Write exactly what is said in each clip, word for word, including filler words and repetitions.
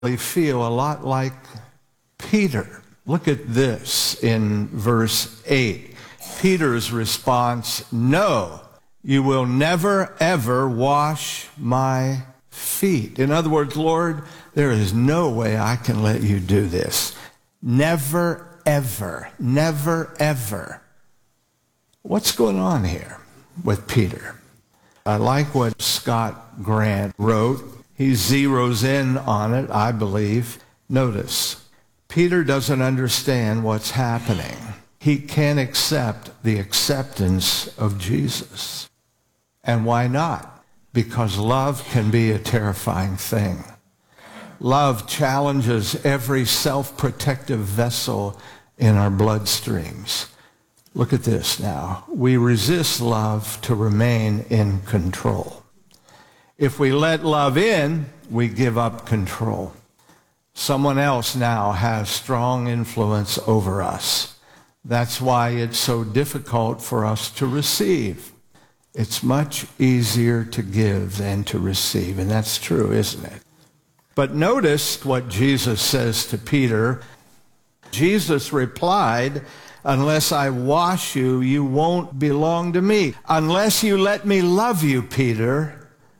They feel a lot like Peter. Look at this in verse eight. Peter's response, "No, you will never, ever wash my feet." In other words, Lord, there is no way I can let you do this. Never, ever, never, ever. What's going on here with Peter? I like what Scott Grant wrote. He zeroes in on it, I believe. Notice, Peter doesn't understand what's happening. He can't accept the acceptance of Jesus. And why not? Because love can be a terrifying thing. Love challenges every self-protective vessel in our bloodstreams. Look at this now. We resist love to remain in control. If we let love in, we give up control. Someone else now has strong influence over us. That's why it's so difficult for us to receive. It's much easier to give than to receive, and that's true, isn't it? But notice what Jesus says to Peter. Jesus replied, "Unless I wash you, you won't belong to me. Unless you let me love you, Peter."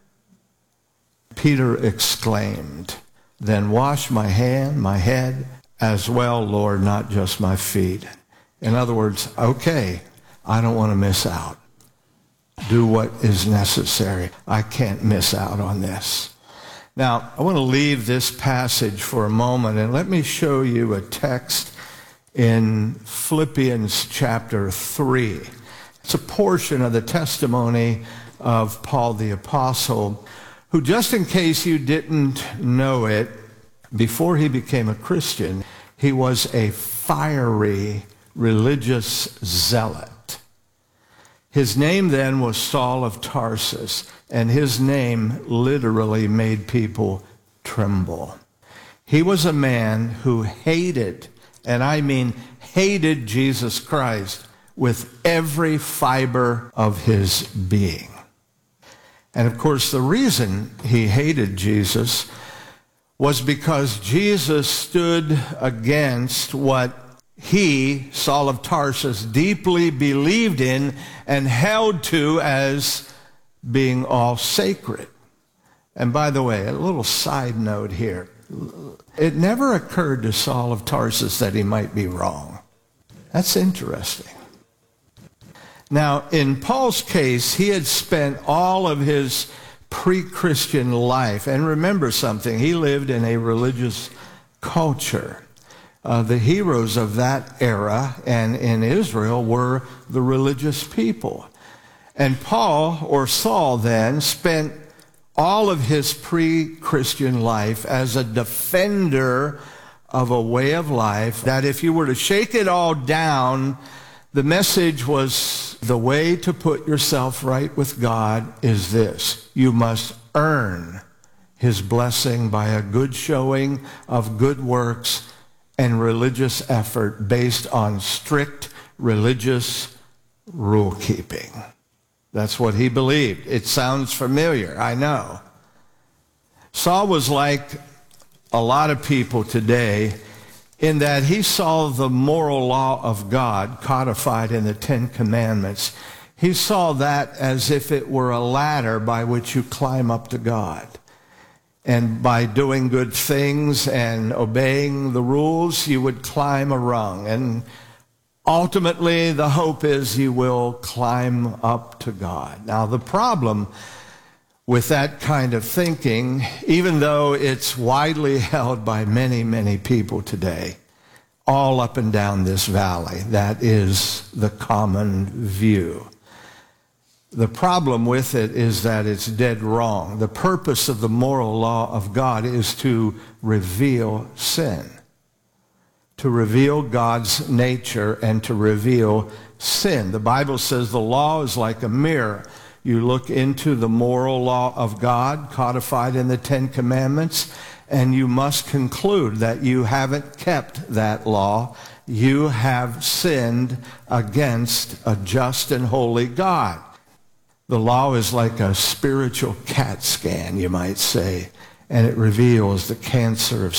Peter exclaimed, "Then wash my hand, my head as well, Lord, not just my feet." In other words, okay, I don't want to miss out. Do what is necessary. I can't miss out on this. Now, I want to leave this passage for a moment, and let me show you a text in Philippians chapter three. It's a portion of the testimony of Paul the Apostle, who, just in case you didn't know it, before he became a Christian, he was a fiery religious zealot. His name then was Saul of Tarsus, and his name literally made people tremble. He was a man who hated, and I mean hated, Jesus Christ with every fiber of his being. And of course, the reason he hated Jesus was because Jesus stood against what he, Saul of Tarsus, deeply believed in and held to as being all sacred. And by the way, a little side note here. It never occurred to Saul of Tarsus that he might be wrong. That's interesting. Now, in Paul's case, he had spent all of his pre-Christian life, and remember something, he lived in a religious culture. Uh, the heroes of that era and in Israel were the religious people. And Paul, or Saul then, spent all of his pre-Christian life as a defender of a way of life that if you were to shake it all down, the message was the way to put yourself right with God is this: you must earn his blessing by a good showing of good works and religious effort based on strict religious rule keeping. That's what he believed. It sounds familiar, I know. Saul was like a lot of people today in that he saw the moral law of God codified in the Ten Commandments. He saw that as if it were a ladder by which you climb up to God. And by doing good things and obeying the rules, you would climb a rung. And ultimately, the hope is you will climb up to God. Now, the problem with that kind of thinking, even though it's widely held by many, many people today, all up and down this valley, that is the common view. The problem with it is that it's dead wrong. The purpose of the moral law of God is to reveal sin, to reveal God's nature and to reveal sin. The Bible says the law is like a mirror. You look into the moral law of God codified in the Ten Commandments, and you must conclude that you haven't kept that law. You have sinned against a just and holy God. The law is like a spiritual CAT scan, you might say, and it reveals the cancer of